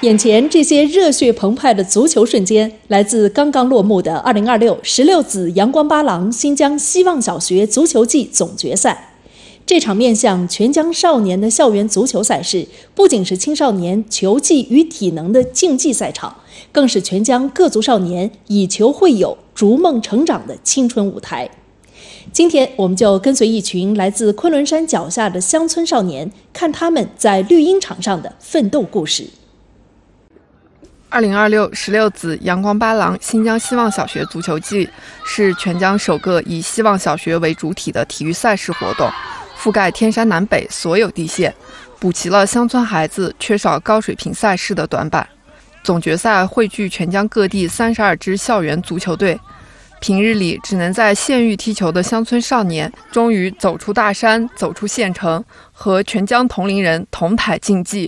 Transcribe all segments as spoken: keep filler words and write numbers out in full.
眼前这些热血澎湃的足球瞬间，来自刚刚落幕的二零二六十六子阳光八郎新疆希望小学足球季总决赛。这场面向全疆少年的校园足球赛事，不仅是青少年球技与体能的竞技赛场，更是全疆各族少年以球会友、逐梦成长的青春舞台。今天，我们就跟随一群来自昆仑山脚下的乡村少年，看他们在绿茵场上的奋斗故事。 二零二六十六子阳光八郎新疆希望小学足球季是全疆首个以希望小学为主体的体育赛事活动，覆盖天山南北所有地县，补齐了乡村孩子缺少高水平赛事的短板。总决赛汇聚全疆各地三十二支校园足球队，平日里只能在县域踢球的乡村少年，终于走出大山，走出县城，和全疆同龄人同台竞技。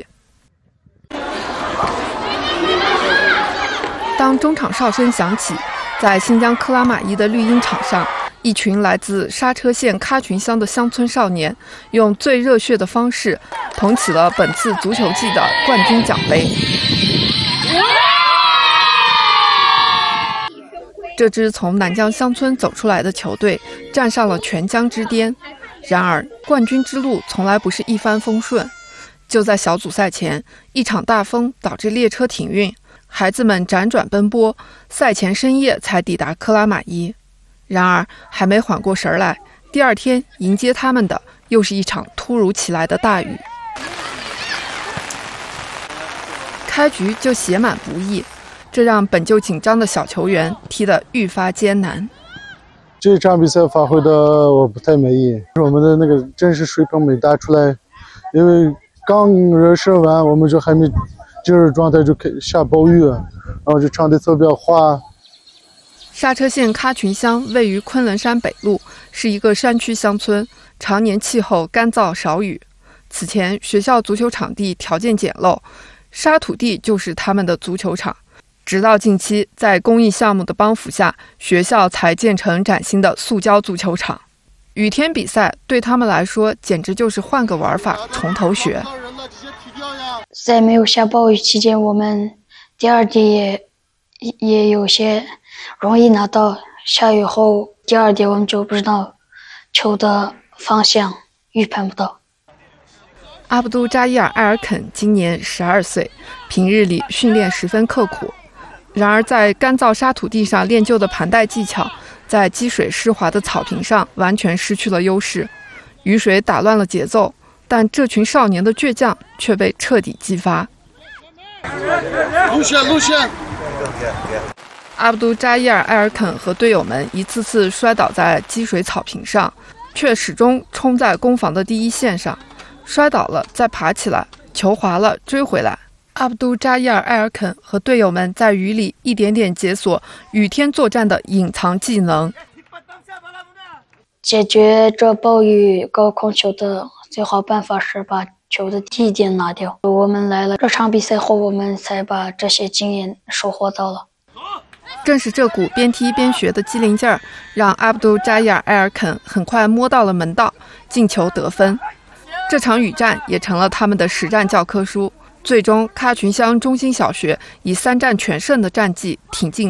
当中场哨声响起，在新疆克拉玛依的绿茵场上，一群来自沙车县喀群乡的乡村少年，用最热血的方式捧起了本次足球季的冠军奖杯。这支从南疆乡村走出来的球队站上了全疆之巅，然而冠军之路从来不是一帆风顺。就在小组赛前，一场大风导致列车停运，孩子们辗转奔波，赛前深夜才抵达克拉玛依。然而还没缓过神来，第二天迎接他们的又是一场突如其来的大雨。开局就写满不易，这让本就紧张的小球员踢得愈发艰难。 这场比赛发挥的我不太满意，我们的那个真实水平没打出来，因为刚热身完，我们就还没进入状态就开下暴雨，然后这场地特别滑。 沙车县喀群乡位于昆仑山北路，是一个山区乡村，常年气候干燥少雨。此前学校足球场地条件简陋，沙土地就是他们的足球场。直到近期，在公益项目的帮扶下，学校才建成崭新的塑胶足球场。雨天比赛对他们来说简直就是换个玩法，从头学。 在没有下暴雨期间，我们第二节也也有些容易拿到，下雨后第二节我们就不知道球的方向，预判不到。 阿卜杜扎伊尔·艾尔肯今年十二岁，平日里训练十分刻苦，然而在干燥沙土地上练就的盘带技巧，在积水湿滑的草坪上完全失去了优势。雨水打乱了节奏，但这群少年的倔强却被彻底激发。 路线路线阿卜杜扎伊尔·艾尔肯和队友们一次次摔倒在积水草坪上，却始终冲在攻防的第一线上。摔倒了再爬起来，球滑了追回来。阿卜杜扎伊尔·艾尔肯和队友们在雨里一点点解锁雨天作战的隐藏技能。 解决这暴雨高空球的最好办法是把球的地点拿掉。我们来了这场比赛后，我们才把这些经验收获到了。 正是这股边踢边学的机灵劲儿，让阿卜杜扎伊尔·艾尔肯很快摸到了门道，进球得分。这场雨战也成了他们的实战教科书。最终，喀群乡中心小学以三战全胜的战绩挺进